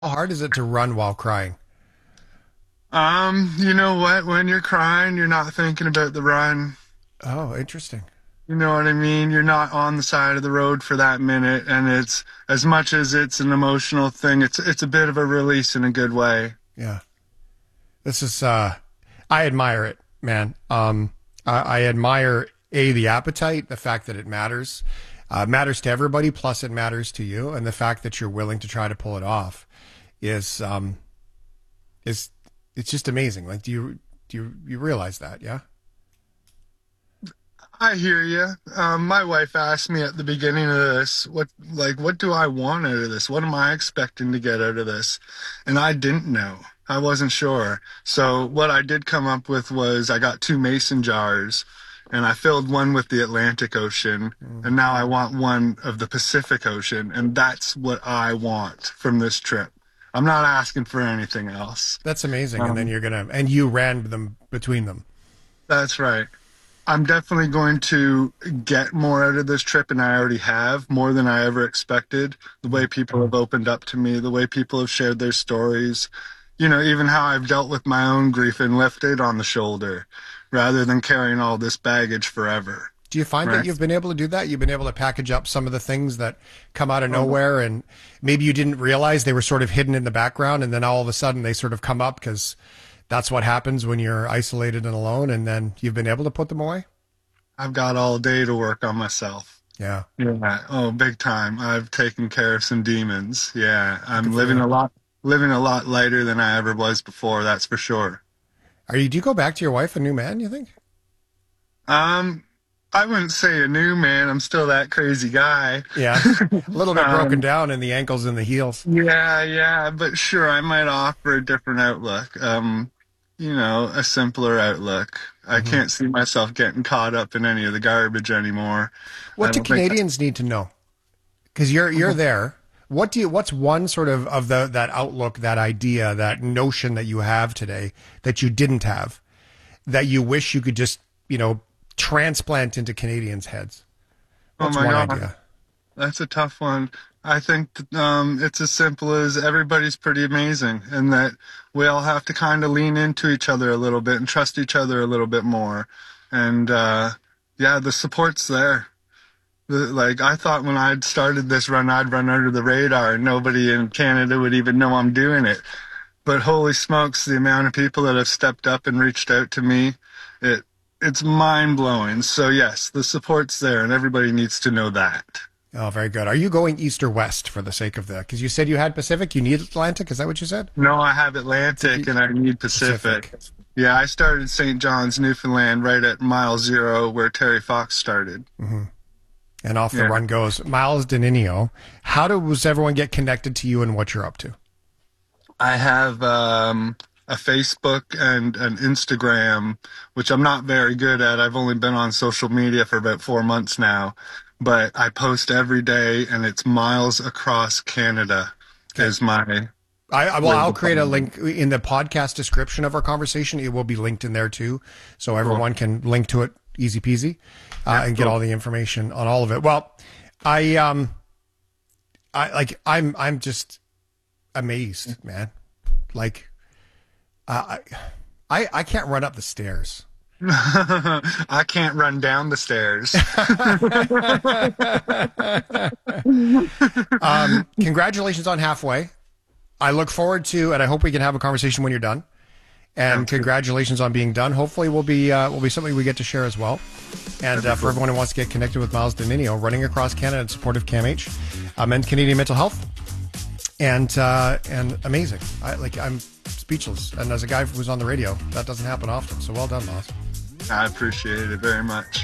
How hard is it to run while crying? You know what? When you're crying, you're not thinking about the run. Oh, interesting. You know what I mean? You're not on the side of the road for that minute, and it's as much as it's an emotional thing, it's a bit of a release in a good way. Yeah. This is I admire it, man. I admire the appetite, the fact that it matters. Matters to everybody, plus it matters to you, and the fact that you're willing to try to pull it off is is it's just amazing. Like do you realize that, yeah? I hear you. My wife asked me at the beginning of this, what do I want out of this? What am I expecting to get out of this? And I didn't know. I wasn't sure. So what I did come up with was I got two mason jars and I filled one with the Atlantic Ocean and now I want one of the Pacific Ocean, and that's what I want from this trip. I'm not asking for anything else. That's amazing. And then Um, you're gonna and you ran them between them. that's right. I'm definitely going to get more out of this trip, and I already have more than I ever expected. The way people have opened up to me, the way people have shared their stories, even how I've dealt with my own grief and lifted on the shoulder rather than carrying all this baggage forever. Do you find that Right? you've been able to do that? You've been able to package up some of the things that come out of Um, nowhere and maybe you didn't realize they were sort of hidden in the background and then all of a sudden they sort of come up because that's what happens when you're isolated and alone and then you've been able to put them away? I've got all day to work on myself. Yeah. Yeah. Oh, big time. I've taken care of some demons. Yeah. Good I'm for you. living a lot lighter than I ever was before, that's for sure. Do you go back to your wife a new man, you think? Um, I wouldn't say a new man. I'm still that crazy guy. Yeah. A little bit broken Um, down in the ankles and the heels. yeah, yeah, but sure, I might offer a different outlook. A simpler outlook. I Hmm. can't see myself getting caught up in any of the garbage anymore. I What do don't think. Canadians need to know? Because you're there. What's one sort of the that outlook, that idea, that notion that you have today that you didn't have, that you wish you could just, transplant into Canadians' heads? Oh What's my one God, idea? that's a tough one. I think it's as simple as everybody's pretty amazing, and that we all have to kind of lean into each other a little bit and trust each other a little bit more. And yeah, the support's there. Like I thought when I'd started this run, I'd run under the radar and nobody in Canada would even know I'm doing it. But holy smokes, the amount of people that have stepped up and reached out to me, it it's mind blowing. So yes, the support's there, and everybody needs to know that. Oh, very good. Are you going east or west for the sake of the? Because you said you had Pacific, you need Atlantic. Is that what you said? No, I have Atlantic and I need Pacific. Pacific. Yeah, I started St. John's, Newfoundland, right at mile zero where Terry Fox started. Hmm. And off the Yeah. run goes Miles Denino. How does everyone get connected to you and what you're up to? I have a Facebook and an Instagram, which I'm not very good at. I've only been on social media for about 4 months now, but I post every day, and it's Miles Across Canada Okay. is my Well, way I'll to create a find me. link in the podcast description of our conversation. It will be linked in there too, so Cool. everyone can link to it easy peasy, Yeah, and get cool. all the information on all of it. Well, I I'm just amazed, man. Like uh, I can't run up the stairs. I can't run down the stairs. Congratulations on halfway. I look forward to, and I hope we can have a conversation when you're done. And Sounds good. congratulations on being done. Hopefully, will be something we get to share as well. And That'd be for cool. everyone who wants to get connected with Miles Dominio, running across Canada in support of CAMH, and Canadian mental health, and amazing. I'm speechless. And as a guy who was on the radio, that doesn't happen often. So well done, Miles. I appreciate it very much.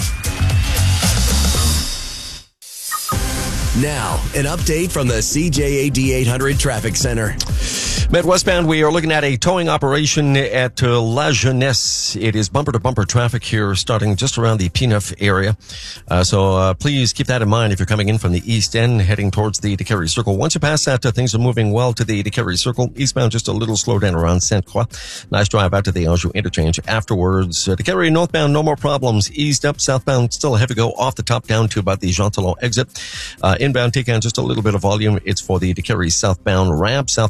Now, an update from the CJAD 800 Traffic Center. Met westbound, we are looking at a towing operation at La Jeunesse. It is bumper-to-bumper traffic here starting just around the P9 area. So please keep that in mind if you're coming in from the east end heading towards the DeCarry Circle. Once you pass that, things are moving well to the DeCarry Circle. Eastbound, just a little slow down around Sainte-Croix. Nice drive out to the Anjou interchange afterwards. DeCarry northbound, no more problems. East up, southbound, still a heavy go off the top down to about the Jean Talon exit. inbound, take on just a little bit of volume. It's for the DeCary southbound ramp.